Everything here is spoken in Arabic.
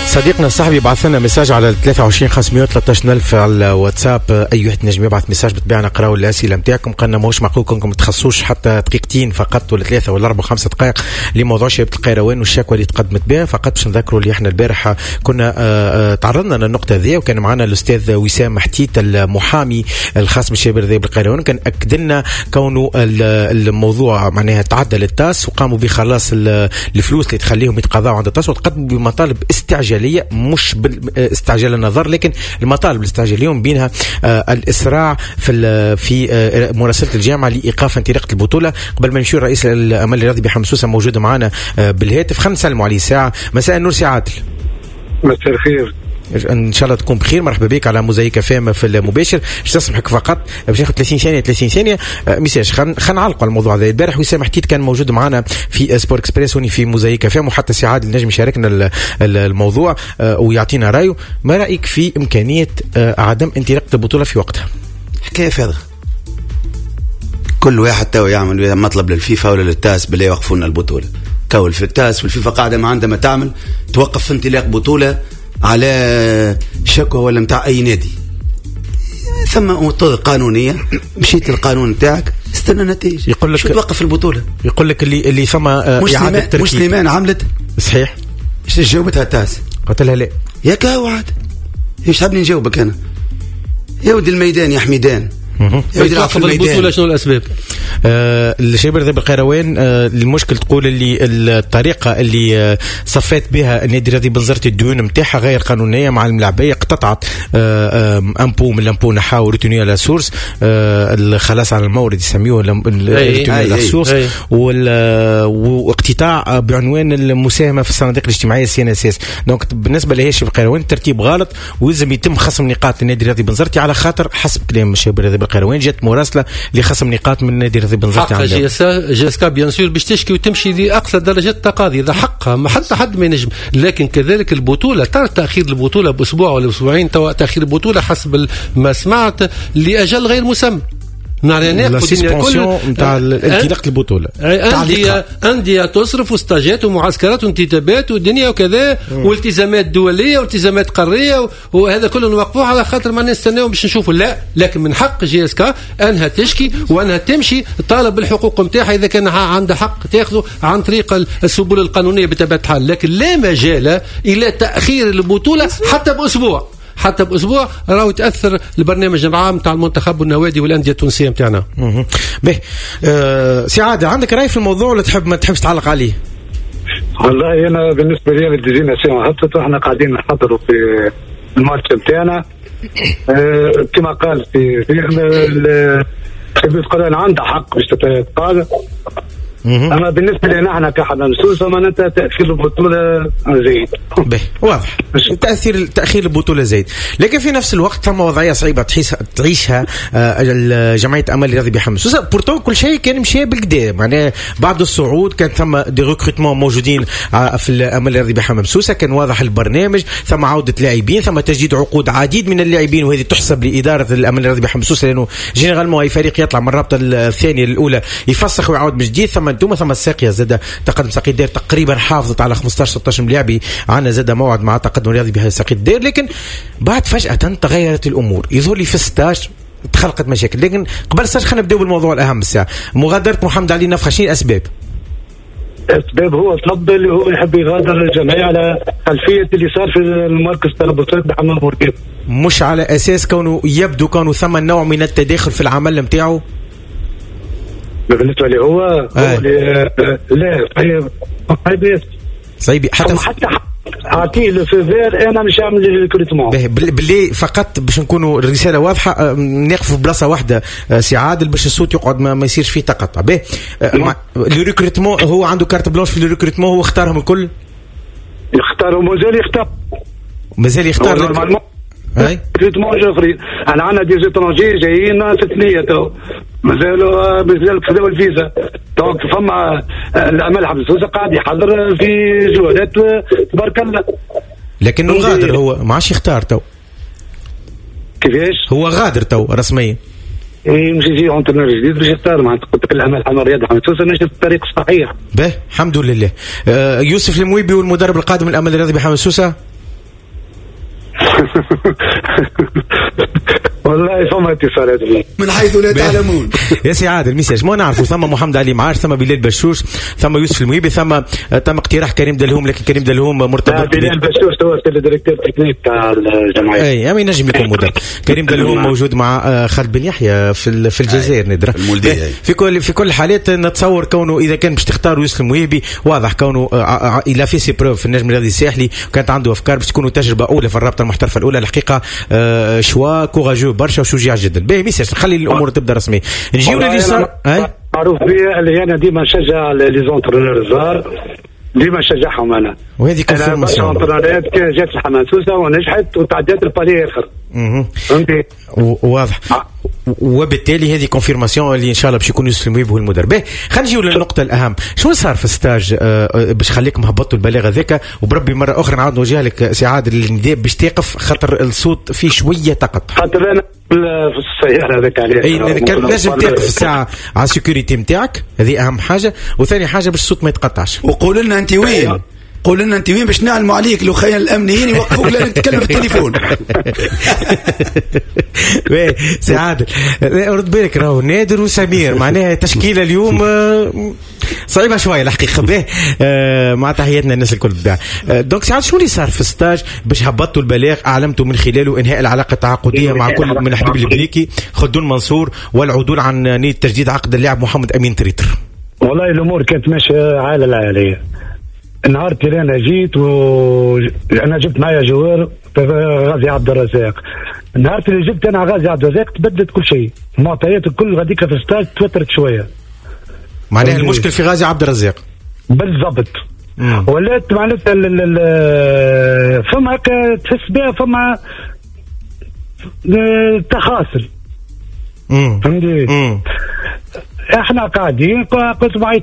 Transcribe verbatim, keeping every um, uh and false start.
صديقنا الصاحبي بعث لنا مساج على ثلاثة وعشرين خمسمية وثلاثة عشر ألف على الواتساب. اي واحد نجم يبعث مساج بتبيعنا نقراو الاسئله نتاعكم. قلنا ماهوش معقول كونكم تخصوش حتى دقيقتين فقط ولا ثلاثه ولا اربع خمسه دقائق لموضوع شباب القيروان والشكوى اللي تقدمت بها. فقط باش نذكروا اللي احنا البارحه كنا آآ آآ تعرضنا للنقطه ذي، وكان معنا الاستاذ وسام محتيت المحامي الخاص بالشباب الذئب القيروان، كان اكد لنا كونه الموضوع معناها تعدى للتاس وقاموا بخلاص الفلوس اللي تخليهم يتقاضوا عند التاس، وتقدموا بمطالب استعجاليه، مش باستعجال النظر لكن المطالب الاستعجاليه بينها آه الاسراع في في آه مراسله الجامعه لايقاف انطلاقه البطوله. قبل ما نمشي رئيس الامل الرياضي بحمد سوسه موجود معنا آه بالهاتف، خلينا نسلموا عليه ساعه. مساء النور سي عادل. مساء الخير، ان شاء الله تكون بخير. مرحبا بك على موزايك فام في المباشر. باش نسمحك فقط باش ناخذ ثلاثين ثانيه ثلاثين ثانيه ميساج. خلينا نعلقوا على الموضوع هذا. البارح وسام حتيت كان موجود معنا في سبور اكسبريس وني في موزايك فام، وحتى سي عادل نجم يشاركنا الموضوع ويعطينا رايه. ما رايك في امكانيه عدم انطلاقه البطوله في وقتها؟ حكايه فارغه. كل واحد تو يعمل مطلب للفيفا ولا للتاس بالله يوقفون البطوله. كول في التاس والفيفا قاعده ما عندها ما تعمل توقف في انطلاق بطوله على شكوى ولا متاع اي نادي. ثم امور قانونيه، مشيت للقانون نتاعك استنى نتائج. يقول لك توقف البطوله. يقول لك اللي اللي ثم اعاده تركيب. مسلمان عملت صحيح. ايش جاوبتها التاس؟ قلت لها لا. يا كاوعد ايش حابني نجاوبك انا؟ يا ودي الميدان يا حميدان. يوقف البطولة. شنو الأسباب؟ آه الشباب الذئب القيروان آه المشكل تقول اللي الطريقة اللي آه صفات بها النادي الرياضي بنزرت الديون نتاعها غير قانونية مع الملاعبية. قطعت آه آه أمبو من الأمبو نحاو روتينيا لا سورس آه الخلاص على المورد يسميوه روتينيا لا سورس، واقتطاع بعنوان المساهمة في الصناديق الاجتماعية سي ان اس اس. دونك بالنسبة لهي الشباب القيروان ترتيب غلط، ولازم يتم خصم نقاط النادي الرياضي بنزرتي على خاطر حسب كلام الشباب الذئب القيروان جات مراسله لخصم نقاط من نادي الرياضي بنزرتي. حق جيسكا بيان سور باش تشكي وتمشي لاقصى درجات التقاضي، اذا حقها ما حتى حد ما ينجم. لكن كذلك البطوله ترى تاخير البطوله باسبوع ولا اسبوعين، تاخير البطوله حسب ما سمعت لاجل غير مسمى. لا سسبنسيون نتاع انطلاق البطوله. انديه انديه تصرف وستاجات ومعسكرات وانتدابات والدنيا وكذا والتزامات دوليه والتزامات قاريه، وهذا كله نوقفوه على خاطر ما نستناو باش نشوفوا. لا، لكن من حق جي اس كا انها تشكي وانها تمشي طالب بالحقوق نتاعها اذا كان عندها حق تاخذه عن طريق السبل القانونيه بطبيعه الحال. لكن لا مجال الى تاخير البطوله حتى باسبوع، حتى بأسبوع راهو تأثر البرنامج العام تاع المنتخب والنوادي والأندية التونسية نتاعنا. به أه سي عادل عندك رأي في الموضوع ولا تحب ما تحبش تعلق عليه؟ والله أنا بالنسبة لي الديزيناسيون هبطت وإحنا قاعدين نحضروا في الماتش نتاعنا. أه كما قال في في القرآن عنده حق باش تتقاضى. أما بالنسبة لنا احنا كحدا سوسة معناتها تأخير البطولة زايد. به واضح تأثير تأخير البطولة زايد، لكن في نفس الوقت ثم وضعية صعيبة تعيشها آه جمعية أمل الرياضي بحمد سوسة. بورتو كل شيء كان مشي بالقدام، يعني بعد الصعود كان ثم دي ريكروتمون موجودين في الأمل الرياضي بحمد سوسة، كان واضح البرنامج، ثم عودة لاعبين، ثم تجديد عقود عديد من اللاعبين، وهذه تحسب لإدارة الأمل الرياضي بحمد سوسة لأنه جينيرالمون أي فريق يطلع من الرابطة الثانية الأولى يفسخ ويعود من جديد. ثم انتم ثم الساقيه زاد تقدم ساقي الدير تقريبا حافظت على خمسطاش ستطاش ملاعبي، عنا زاد موعد مع تقدم رياضي بهذا ساقي الدير. لكن بعد فجأة تغيرت الامور، يظهر لي في ستاج تخلقت مشاكل. لكن قبل ستاج خلينا نبداو بالموضوع الاهم الساعه، مغادره محمد علي نفخه. شنو الاسباب؟ الاسباب هو طلب اللي هو يحب يغادر الجمعيه على خلفيه اللي صار في المركز تاع البطولات بحمام بورقيب، مش على اساس كونه يبدو كانوا ثم نوع من التداخل في العمل نتاعو. بالنسبه لي هو, هو لا صعيب صعيب حتى حتى اعطيه لو فير انا مش عامل ريكروتمون باللي فقط باش نكونوا الرساله واضحه. نقف في بلاصه واحده سي عادل باش الصوت يقعد ما, ما يصيرش فيه تقطع. به لو ريكروتمون هو عنده كارت بلانش في الريكروتمون، هو اختارهم الكل، يختارهم مازال يختار مازال يختار اي ريكروتمون جوفري. انا عندنا دي زيترونجي جايين ستمية تو مازالوا مازال خذوا الفيزا. دونك فما الامل حمد سوسه قاعد يحضر في جهودات تبارك الله، لكنه غادر هو ما عادش يختار تو. كيفاش هو غادر تو رسميا؟ اي مش يجي اونترنور جديد باش يختار. معناتها قلت لك الامل حمد رياض حمد سوسه ماشي في الطريق الصحيح. به الحمد لله. آه يوسف المويبي والمدرب القادم الامل الرياضي بحمد سوسه والله فما اتصالات بي من حيث لا تعلمون. يا سي عادل ميساج ما نعرفوا ثم محمد علي معاش ثم بلال بشوش ثم يوسف المويبي ثم تم اقتراح كريم دلهوم لكن كريم دلهوم مرتبط بلال بشوش هو الديريكتور تكنيك تاع الجمعيه. اي يعني ينجم يكون مدرب. كريم دلهوم موجود مع خالد بن يحيى في في الجزائر ندرة في كل في كل الحالات. نتصور كونه اذا كان باش تختار يوسف المويبي واضح كونه الى في سي بروف في النجم الرياضي الساحلي كانت عنده افكار باش تكونوا تجربه اولى في الرابطه المحترفه الاولى. الحقيقه شوا كوراجو برشا وشجاع جدا. باهي ميساج خلي الامور تبدا رسميه. نجيو للي صار معروف بي اللي انا ديما نشجع لي زونترونور الزار ديما نشجعهم انا. وهذه كونفيرماسيون زونترونورات جات الحماسوسه ونجحت وتعدات البالي اخر. فهمتي واضح. وبالتالي هذه كونفيرماسيون اللي ان شاء الله باش يكون يوسف المويب هو المدرب. باهي خلينا نجيو للنقطه الاهم. شنو صار في الستاج باش خليكم هبطوا البلاغه ذاك وبربي مره اخرى نعاود نوجه لك سي عادل النداء باش تقف خاطر الصوت فيه شويه تقطع. خاطر انا في السياره هذاك عليه اي كان لازم تقف الساعه على السيكوريتي نتاعك هذه اهم حاجه. وثاني حاجه باش الصوت ما يتقطعش. وقول لنا انت وين قول لنا انت وين باش نعلموا عليك لو خيال الامنيين يوقفوك لا نتكلم في التليفون. سي عادل رد بالك راهو نادر وسمير معناها تشكيله اليوم صعيبه شويه الحقيقه. به مع تحياتنا الناس الكل بتاع دونك سي عادل شنو اللي صار في الستاج باش هبطوا البلاغ اعلمتوا من خلاله انهاء العلاقه التعاقديه مع كل من حبيب البليكي خدون منصور والعدول عن نيه تجديد عقد اللاعب محمد امين تريتر؟ والله الامور كانت ماشيه عالة العاليه. النهار اللي انا جيت وانا جبت معايا جوار غازي عبد الرزاق. النهار اللي جبت انا غازي عبد الرزاق تبدلت كل شيء. المعطيات الكل غاديك في الستاج توترت شويه. معناها المشكل في غازي عبد الرزاق بالضبط. ولات معناتها فما تحس بها فما تخاصل. فهمتي احنا قاعدين كنت معي